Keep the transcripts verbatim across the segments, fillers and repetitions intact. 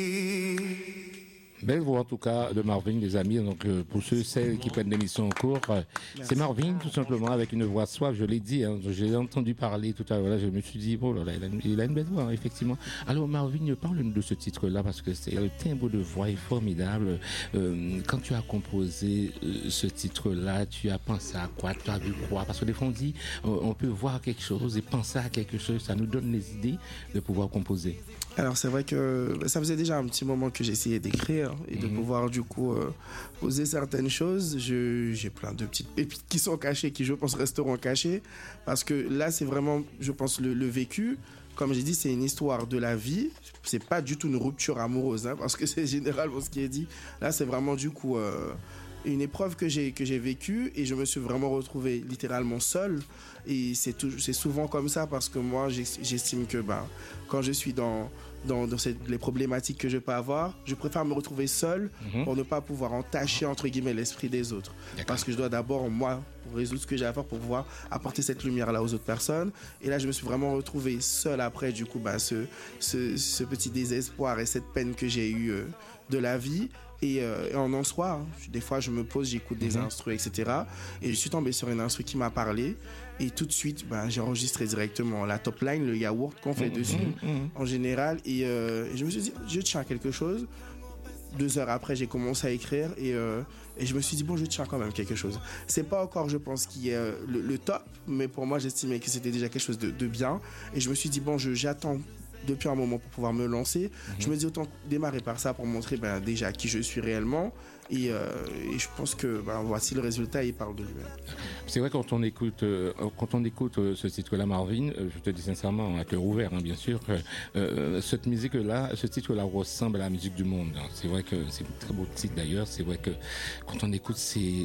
Belle voix en tout cas de Marvin, les amis. Donc euh, pour ceux celles qui prennent l'émission en cours, euh, c'est Marvin tout simplement avec une voix suave. Je l'ai dit, hein, j'ai entendu parler tout à l'heure. Là, je me suis dit bon, là, il, a une, il a une belle voix hein, effectivement. Alors Marvin, parle-nous de ce titre-là parce que c'est, le timbre de voix est formidable. Euh, quand tu as composé euh, ce titre-là, tu as pensé à quoi? Tu as vu quoi? Parce que des fois on dit, euh, on peut voir quelque chose et penser à quelque chose. Ça nous donne les idées de pouvoir composer. Alors c'est vrai que ça faisait déjà un petit moment que j'essayais d'écrire et de mmh. pouvoir du coup euh, poser certaines choses. Je, j'ai plein de petites pépites qui sont cachées, qui je pense resteront cachées, parce que là c'est vraiment, je pense, le, le vécu. Comme j'ai dit, c'est une histoire de la vie. C'est pas du tout une rupture amoureuse, hein, parce que c'est généralement ce qui est dit. Là c'est vraiment du coup euh, une épreuve que j'ai, que j'ai vécue et je me suis vraiment retrouvé littéralement seul. Et c'est, tout, c'est souvent comme ça parce que moi j'estime que ben, quand je suis dans, dans, dans cette, les problématiques que je peux avoir, je préfère me retrouver seul mmh. pour ne pas pouvoir entacher entre guillemets l'esprit des autres. D'accord. Parce que je dois d'abord moi pour résoudre ce que j'ai à faire pour pouvoir apporter cette lumière là aux autres personnes. Et là je me suis vraiment retrouvé seul après du coup ben, ce, ce, ce petit désespoir et cette peine que j'ai eue euh, de la vie. Et, euh, et en en soi, hein, des fois je me pose, j'écoute des mmh. instrus, et cetera. Et je suis tombé sur une instru qui m'a parlé. Et tout de suite, ben, j'ai enregistré directement la top line, le yaourt qu'on fait mmh, dessus mmh, mmh. en général. Et, euh, et je me suis dit, je tiens à quelque chose. Deux heures après, j'ai commencé à écrire et, euh, et je me suis dit, bon, je tiens quand même quelque chose. C'est pas encore, je pense, qui est euh, le, le top, mais pour moi, j'estimais que c'était déjà quelque chose de, de bien. Et je me suis dit, bon, je, j'attends depuis un moment pour pouvoir me lancer. Mmh. Je me dis autant démarrer par ça pour montrer ben, déjà qui je suis réellement. Et, euh, et je pense que ben, voici le résultat, il parle de lui-même. C'est vrai, quand on écoute, euh, quand on écoute euh, ce titre-là, Marvin, euh, je te dis sincèrement, à cœur ouvert, hein, bien sûr, euh, euh, cette musique-là, ce titre-là ressemble à la musique du monde. Hein. C'est vrai que c'est un très beau titre d'ailleurs. C'est vrai que quand on écoute, c'est.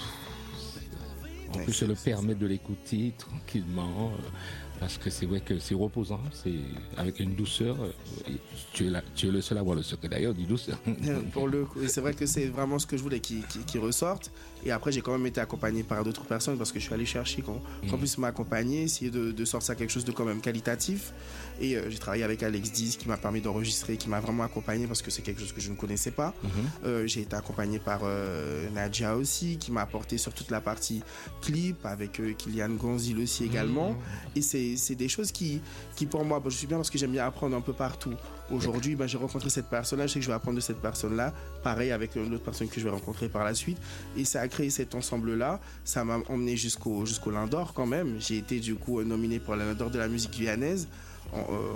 On peut se le permettre de l'écouter tranquillement. Euh, Parce que c'est vrai que c'est reposant, c'est avec une douceur. Tu es, là, tu es le seul à avoir le secret d'ailleurs du douceur. Pour le coup, c'est vrai que c'est vraiment ce que je voulais qui, qui, qui ressorte. Et après, j'ai quand même été accompagné par d'autres personnes parce que je suis allé chercher qu'on, mmh. qu'on puisse m'accompagner, essayer de, de sortir quelque chose de quand même qualitatif. Et euh, j'ai travaillé avec Alex Diz qui m'a permis d'enregistrer, qui m'a vraiment accompagné parce que c'est quelque chose que je ne connaissais pas. Mmh. Euh, j'ai été accompagné par euh, Nadia aussi, qui m'a apporté sur toute la partie clip, avec euh, Kylian Gonzil aussi également. Mmh. Et c'est c'est des choses qui, qui pour moi, bon, je suis bien parce que j'aime bien apprendre un peu partout. Aujourd'hui, ben, j'ai rencontré cette personne-là, je sais que je vais apprendre de cette personne-là, pareil avec l'autre personne que je vais rencontrer par la suite. Et ça a créé cet ensemble-là, ça m'a emmené jusqu'au, jusqu'au Lindor quand même. J'ai été du coup nominé pour le Lindor de la musique guyanaise. Euh,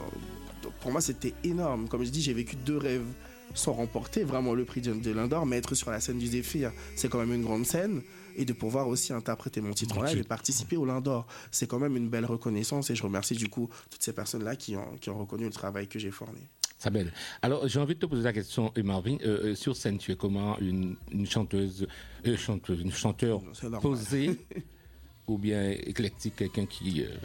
pour moi, c'était énorme. Comme je dis, j'ai vécu deux rêves sans remporter vraiment le prix de Lindor, mais être sur la scène du Zéphyr, c'est quand même une grande scène. Et de pouvoir aussi interpréter mon titre en live et participer au Lindor, c'est quand même une belle reconnaissance. Et je remercie du coup toutes ces personnes-là qui ont, qui ont reconnu le travail que j'ai fourni. Ça belle. Alors, j'ai envie de te poser la question, Marvin. Euh, sur scène, tu es comment une, une chanteuse, euh, chanteuse, une chanteur posée ou bien éclectique, quelqu'un qui... Euh...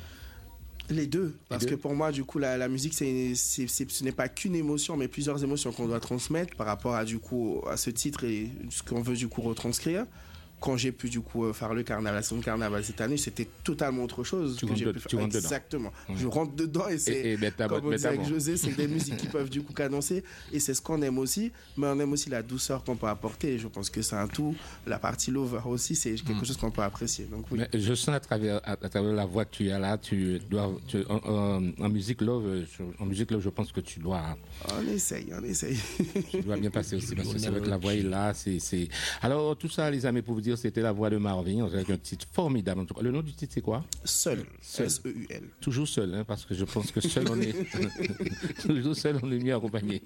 Les deux, parce Les deux. que pour moi, du coup, la, la musique, c'est, c'est, c'est, ce n'est pas qu'une émotion, mais plusieurs émotions qu'on doit transmettre par rapport à, du coup, à ce titre et ce qu'on veut du coup retranscrire. Quand j'ai pu du coup faire le carnaval, la saison de carnaval cette année, c'était totalement autre chose. Tu que j'ai de, pu tu faire. Exactement. Mmh. Je rentre dedans et c'est, et, et comme on dit avec José, c'est des musiques qui peuvent du coup cadencer et c'est ce qu'on aime aussi, mais on aime aussi la douceur qu'on peut apporter. Et je pense que c'est un tout. La partie lover aussi, c'est quelque mmh. chose qu'on peut apprécier. Donc, oui. Mais je sens à travers, à, à travers la voix que tu as là, tu dois, tu, en, en, en musique love, en musique love, je pense que tu dois. On essaye, on essaye. Tu dois bien passer aussi parce que c'est vrai que la voix est là. C'est, c'est... Alors tout ça, les amis, pour vous dire, c'était la voix de Marvin, avec un titre formidable. Le nom du titre, c'est quoi? Seul. Seul. S E U L. Toujours seul, hein, parce que je pense que seul, on est toujours seul, on est mieux accompagné.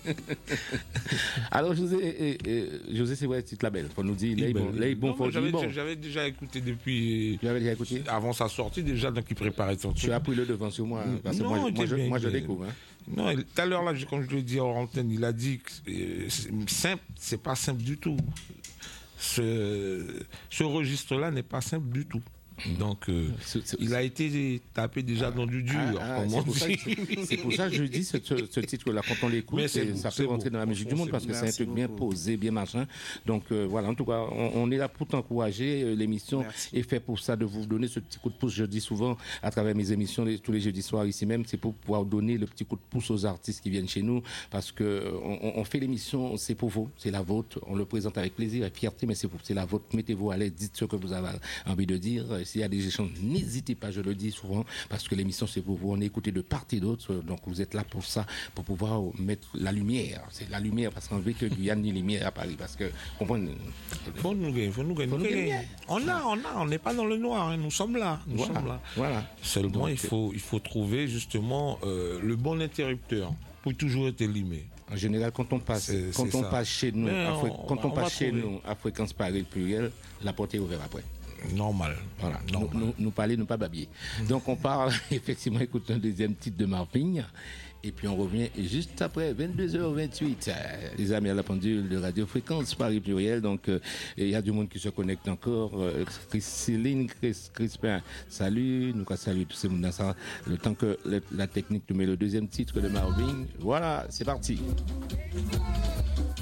Alors, José, et, et, José, c'est vrai, le titre label. Faut nous dire, les bons, les bons, faut j'avais, bon. J'avais déjà écouté depuis. Tu avais déjà écouté? Avant sa sortie, déjà, donc il préparait son truc. Tu as pris le devant sur moi, parce que non, moi, moi, je, moi, je découvre. Hein. Non, tout à l'heure, là, comme je le dis en antenne, il a dit que c'est simple, c'est pas simple du tout. Ce, ce registre-là n'est pas simple du tout. Donc, euh, c'est, c'est, il a été tapé déjà ah, dans du dur. Ah, ah, c'est, pour ça, c'est, c'est pour ça que je dis ce, ce, ce titre-là, quand on l'écoute, c'est, c'est, ça peut rentrer beau. Dans la musique du monde parce que c'est un truc bien posé, bien machin. Donc, euh, voilà, en tout cas, on, on est là pour t'encourager. L'émission Merci. Est faite pour ça, de vous donner ce petit coup de pouce. Je dis souvent, à travers mes émissions, les, tous les jeudis soirs ici même, c'est pour pouvoir donner le petit coup de pouce aux artistes qui viennent chez nous parce que on, on fait l'émission, c'est pour vous, c'est la vôtre. On le présente avec plaisir et fierté, mais c'est, pour, c'est la vôtre. Mettez-vous à l'aise, dites ce que vous avez envie de dire. S'il y a des échanges, n'hésitez pas, je le dis souvent, parce que l'émission c'est pour vous, on est écouté de part et d'autre, donc vous êtes là pour ça, pour pouvoir mettre la lumière, c'est la lumière, parce qu'on veut que Guyane ni lumière à Paris, parce que, comprenez. Faut nous gagner, faut nous gagner. On a, on a, on n'est pas dans le noir, hein, nous sommes là, nous voilà, sommes là. Voilà. Seulement, donc, il faut, il faut trouver justement euh, le bon interrupteur pour toujours être limé. En général, quand on passe, c'est, quand c'est on ça. passe chez nous, à, on, quand on, on passe chez trouver. nous à fréquence Paris pluriel, la porte est ouverte après. Normal. Voilà. Normal. Nous, nous, nous parler, nous pas babiller. Mmh. Donc on parle effectivement, écoute un deuxième titre de Marvin. Et puis on revient juste après vingt-deux heures vingt-huit. Euh, les amis à la pendule de Radio Fréquence Paris Pluriel. Donc il euh, y a du monde qui se connecte encore. Euh, Céline Chris, Crispin, salut. Nous salut tous ces monde ça. Le temps que le, la technique nous met le deuxième titre de Marvin. Voilà, c'est parti.